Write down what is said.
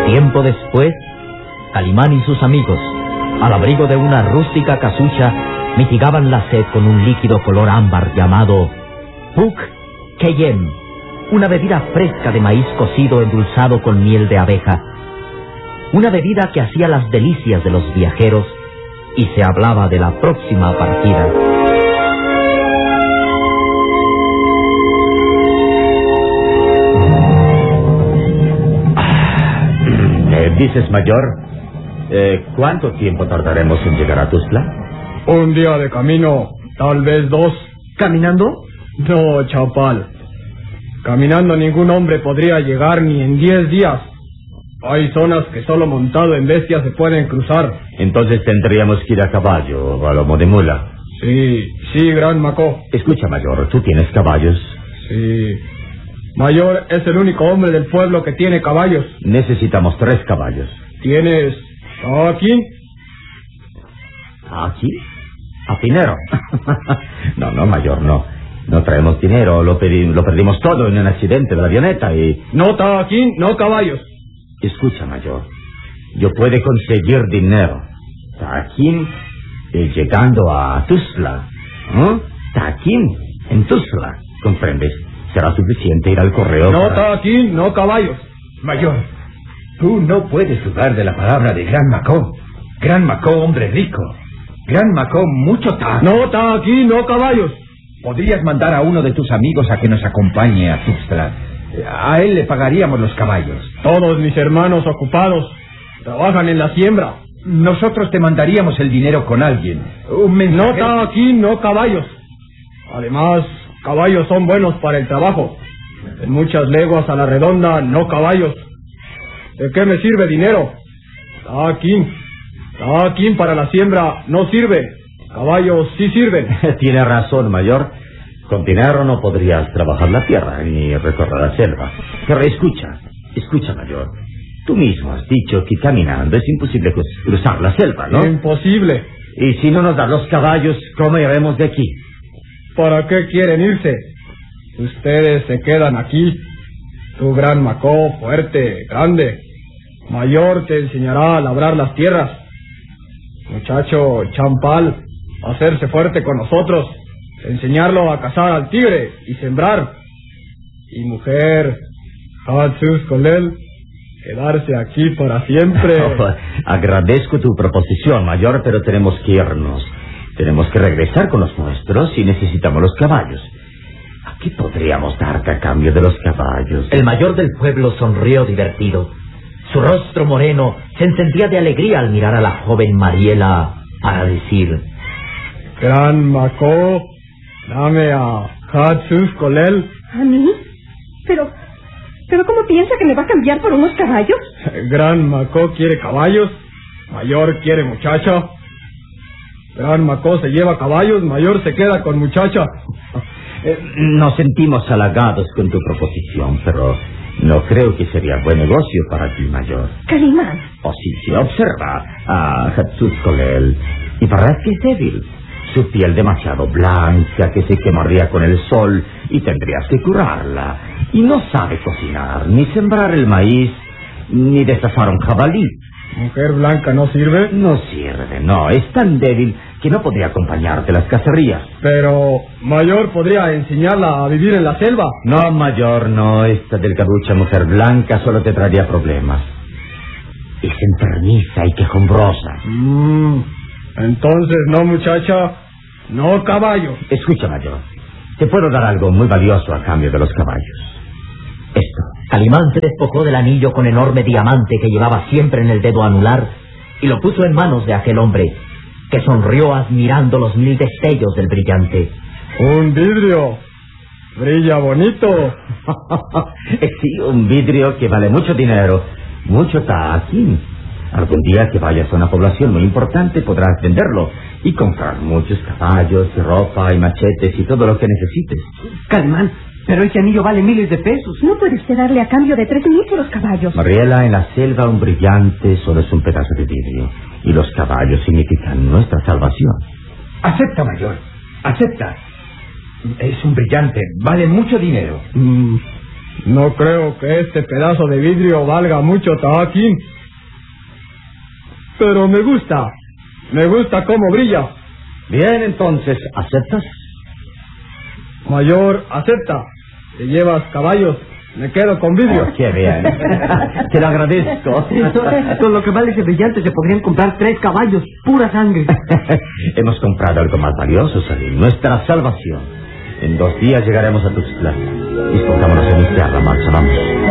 Tiempo después, Calimán y sus amigos, al abrigo de una rústica casucha, mitigaban la sed con un líquido color ámbar llamado Puk Keyem, una bebida fresca de maíz cocido endulzado con miel de abeja. Una bebida que hacía las delicias de los viajeros y se hablaba de la próxima partida. ¿Dices, mayor? ¿Cuánto tiempo tardaremos en llegar a Tuzla? Un día de camino, tal vez 2. ¿Caminando? No, Chapal. Caminando ningún hombre podría llegar ni en 10 días. Hay zonas que solo montado en bestias se pueden cruzar. Entonces tendríamos que ir a caballo o a lomo de mula. Sí, Gran Macó. Escucha, mayor, ¿tú tienes caballos? Sí. Mayor es el único hombre del pueblo que tiene caballos. Necesitamos 3 caballos. ¿Tienes aquí? ¿Aquí? ¿A dinero? No, mayor, no. No traemos dinero, lo perdimos todo en un accidente de la avioneta y... No está aquí, no caballos. Escucha, mayor, yo puedo conseguir dinero. Taquín, llegando a Tuzla. Taquín, en Tuzla, ¿comprendes? Será suficiente ir al correo. No está aquí, no caballos. Mayor, tú no puedes dudar de la palabra de Gran Macó. Gran Macó, hombre rico. Gran Macó, mucho taco. No está aquí, no caballos. Podrías mandar a uno de tus amigos a que nos acompañe a Tuzla. A él le pagaríamos los caballos. Todos mis hermanos ocupados trabajan en la siembra. Nosotros te mandaríamos el dinero con alguien. Un mensajero. No está aquí, no caballos. Además, caballos son buenos para el trabajo. En muchas leguas a la redonda, no caballos. ¿De qué me sirve dinero? Está aquí para la siembra no sirve. Caballos sí sirven. Tiene razón, mayor. Con dinero no podrías trabajar la tierra ni recorrer la selva. Pero escucha, mayor. Tú mismo has dicho que caminando es imposible cruzar la selva, ¿no? Imposible. Y si no nos dan los caballos, ¿cómo iremos de aquí? ¿Para qué quieren irse? Ustedes se quedan aquí. Tu Gran Macó, fuerte, grande. Mayor te enseñará a labrar las tierras. Muchacho Champal, hacerse fuerte con nosotros. Enseñarlo a cazar al tigre y sembrar. Y mujer, Hatsus Kolel, quedarse aquí para siempre. Agradezco tu proposición, mayor, pero tenemos que irnos. Tenemos que regresar con los nuestros y necesitamos los caballos. ¿A qué podríamos darte a cambio de los caballos? El mayor del pueblo sonrió divertido. Su rostro moreno se encendía de alegría al mirar a la joven Mariela para decir: Gran Macó, dame a Hatsus Kolel. ¿A mí? Pero ¿cómo piensa que me va a cambiar por unos caballos? Gran Macó quiere caballos, mayor quiere muchacha. Gran Macó se lleva caballos, mayor se queda con muchacha. Nos sentimos halagados con tu proposición, pero no creo que sería buen negocio para ti, mayor. Calimán. Sí, observa a Hatsus Kolel. Y verdad que es débil. Su piel demasiado blanca que se quemaría con el sol y tendrías que curarla. Y no sabe cocinar, ni sembrar el maíz, ni destazar un jabalí. ¿Mujer blanca no sirve? No sirve, no. Es tan débil que no podría acompañarte a las cacerías. Pero mayor podría enseñarla a vivir en la selva. No, mayor, no. Esta delgaducha mujer blanca solo te traería problemas. Es enfermiza y quejumbrosa. Entonces no, muchacha, no caballo. Escucha, mayor. Te puedo dar algo muy valioso a cambio de los caballos. Esto. Calimán se despojó del anillo con enorme diamante que llevaba siempre en el dedo anular y lo puso en manos de aquel hombre, que sonrió admirando los 1000 destellos del brillante. Un vidrio. Brilla bonito. Sí, un vidrio que vale mucho dinero. Mucho taquín. Algún día que vayas a una población muy importante podrás venderlo y comprar muchos caballos y ropa y machetes y todo lo que necesites. Calimán, pero ese anillo vale miles de pesos. No puede usted darle a cambio de 3000 por los caballos. Mariela, en la selva un brillante solo es un pedazo de vidrio y los caballos significan nuestra salvación. Acepta, mayor, acepta. Es un brillante, vale mucho dinero. No creo que este pedazo de vidrio valga mucho, Tabaquín. Pero me gusta cómo brilla. Bien, entonces, ¿aceptas? Mayor, acepta. Te llevas caballos, me quedo con vidrio. Oh, qué bien. Te lo agradezco. Con lo que vale ese brillante se podrían comprar 3 caballos, pura sangre. Hemos comprado algo más valioso, Salim, nuestra salvación. En 2 días llegaremos a Tuxtlan. Dispongámonos a iniciar la marcha, vamos.